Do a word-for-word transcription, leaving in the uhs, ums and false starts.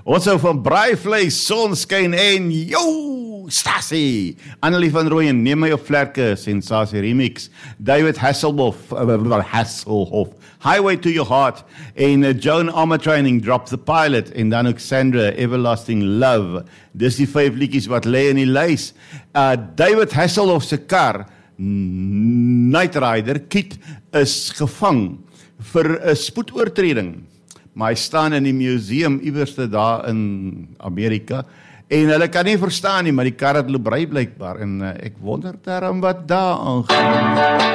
Ons hou van braaivleis, sonskyn en yo, Stasie. Annelie van Rooyen, Neem my op vlerke, sensasie remix. David Hasselhoff, uh, Hasselhoff, Highway to Your Heart. En uh, Joan Armour Training, Drop the Pilot. En dan ook Sandra, Everlasting Love. Dis die vyf liedjies wat lê in die lys. Uh, David Hasselhoff se kar, Knight Rider, Kit, is gevang vir 'n spoedoortreding. Maar hy staan in die museum iewerste daar in Amerika en hulle kan nie verstaan nie, maar die kar het loop ry blykbaar en uh, ek wonder daarom wat daar aangaan.